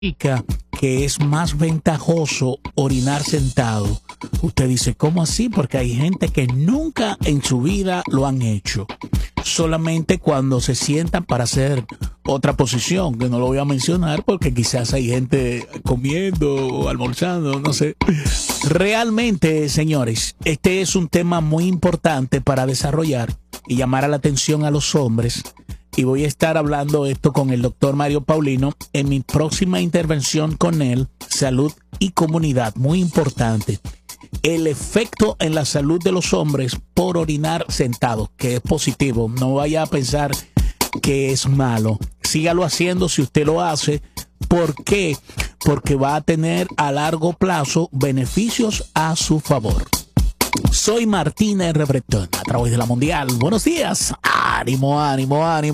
indica que es más ventajoso orinar sentado. Usted dice, ¿cómo así? Porque hay gente que nunca en su vida lo han hecho. Solamente cuando se sientan para hacer otra posición, que no lo voy a mencionar porque quizás hay gente comiendo o almorzando, no sé. Realmente, señores, este es un tema muy importante para desarrollar y llamar a la atención a los hombres. Y voy a estar hablando esto con el doctor Mario Paulino en mi próxima intervención con él, Salud y Comunidad. Muy importante. El efecto en la salud de los hombres por orinar sentado, que es positivo. No vaya a pensar que es malo. Sígalo haciendo si usted lo hace. ¿Por qué? Porque va a tener a largo plazo beneficios a su favor. Soy Martín R. Bretón, a través de la Mundial. Buenos días. Ánimo, ánimo, ánimo.